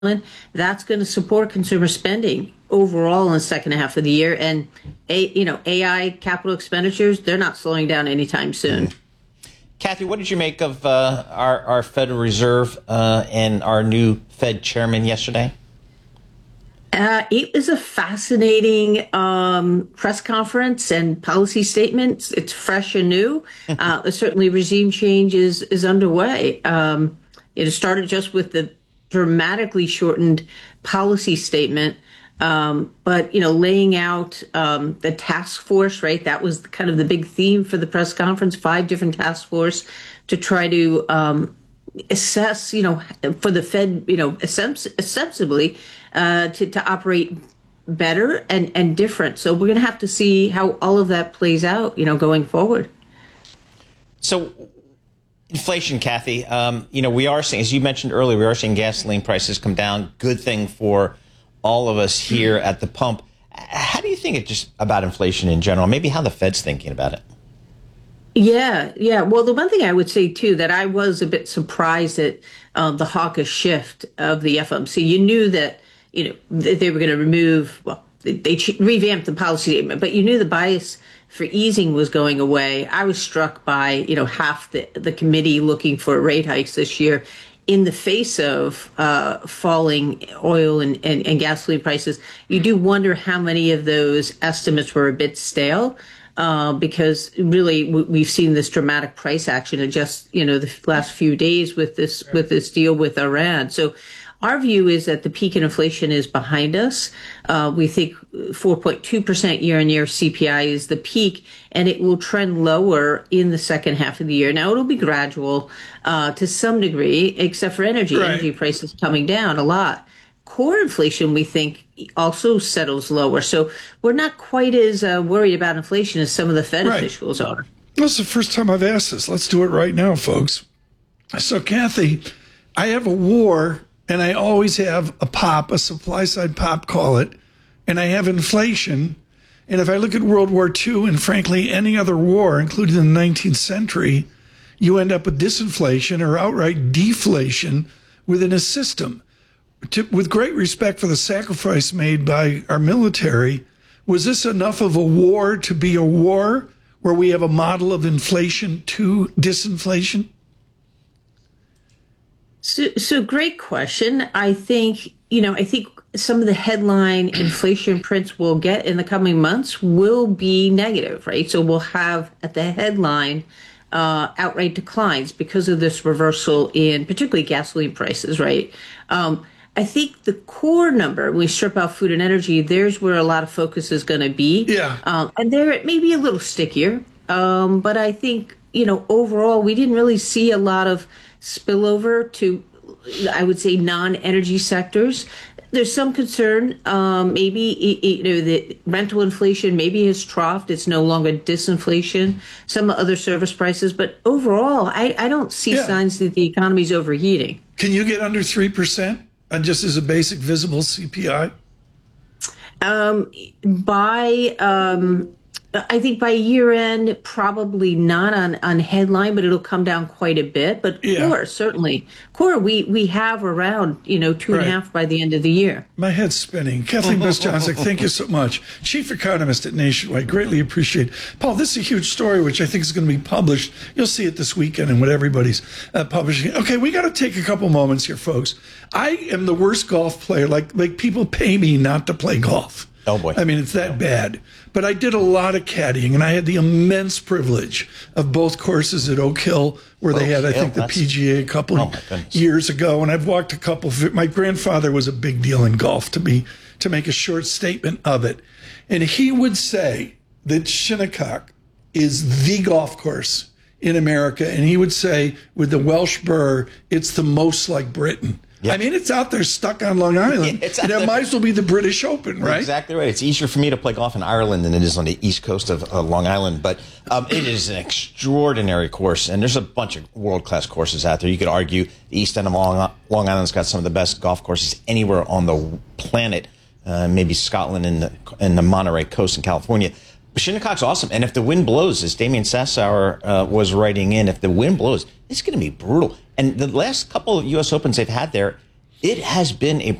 that's going to support consumer spending overall in the second half of the year. And AI capital expenditures, they're not slowing down anytime soon. Kathy, what did you make of our Federal Reserve and our new Fed chairman yesterday? It was a fascinating press conference and policy statements. It's fresh and new. Certainly, regime change is underway. It started just with the dramatically shortened policy statement, but laying out the task force. Right, that was kind of the big theme for the press conference. 5 different task force to try to assess, for the Fed, ostensibly to operate better and different. So we're going to have to see how all of that plays out, going forward. So inflation, Kathy, we are seeing, as you mentioned earlier, we are seeing gasoline prices come down. Good thing for all of us here at the pump. How do you think it's just about inflation in general? Maybe how the Fed's thinking about it? Yeah. Well, the one thing I would say, too, that I was a bit surprised at the hawkish shift of the FOMC. You knew that, they were going to remove, they revamped the policy statement, but you knew the bias for easing was going away. I was struck by, half the committee looking for rate hikes this year in the face of falling oil and gasoline prices. You do wonder how many of those estimates were a bit stale. Because really we've seen this dramatic price action in just, the last few days with this deal with Iran. So our view is that the peak in inflation is behind us. We think 4.2% year-on-year CPI is the peak, and it will trend lower in the second half of the year. Now, it'll be gradual to some degree, except for energy. Right. Energy prices coming down a lot. Core inflation, we think, also settles lower. So we're not quite as worried about inflation as some of the Fed officials are. This is the first time I've asked this. Let's do it right now, folks. So, Kathy, I have a war, and I always have a supply-side pop, call it, and I have inflation. And if I look at World War II and, frankly, any other war, including the 19th century, you end up with disinflation or outright deflation within a system. With great respect for the sacrifice made by our military, was this enough of a war to be a war where we have a model of inflation to disinflation? So great question. I think some of the headline inflation prints we'll get in the coming months will be negative, right? So we'll have at the headline outright declines because of this reversal in particularly gasoline prices, right? I think the core number, when we strip out food and energy, there's where a lot of focus is going to be. Yeah. And there it may be a little stickier. But I think, overall, we didn't really see a lot of spillover to, I would say, non-energy sectors. There's some concern, maybe, the rental inflation maybe has troughed. It's no longer disinflation, some other service prices. But overall, I don't see signs that the economy's overheating. Can you get under 3%? And just as a basic visible CPI? I think by year end, probably not on headline, but it'll come down quite a bit. But core, certainly. Core, we have around, 2.5 by the end of the year. My head's spinning. Kathleen Best-Johnsik, thank you so much. Chief Economist at Nationwide. Greatly appreciate it. Paul, this is a huge story, which I think is going to be published. You'll see it this weekend and what everybody's publishing. Okay, we got to take a couple moments here, folks. I am the worst golf player. Like people pay me not to play golf. Oh, boy. I mean, it's that bad. But I did a lot of caddying, and I had the immense privilege of both courses at Oak Hill, where they had, I think, the PGA a couple years ago. And I've walked a couple. My grandfather was a big deal in golf, to make a short statement of it. And he would say that Shinnecock is the golf course in America. And he would say, with the Welsh burr, it's the most like Britain. Yep. I mean, it's out there stuck on Long Island. And it might as well be the British Open, right? Exactly right. It's easier for me to play golf in Ireland than it is on the east coast of Long Island. But it is an extraordinary course. And there's a bunch of world-class courses out there. You could argue the east end of Long Island's got some of the best golf courses anywhere on the planet. Maybe Scotland and the Monterey Coast in California. But Shinnecock's awesome. And if the wind blows, as Damian Sassower was writing in, if the wind blows, it's going to be brutal. And the last couple of U.S. Opens they've had there, it has been a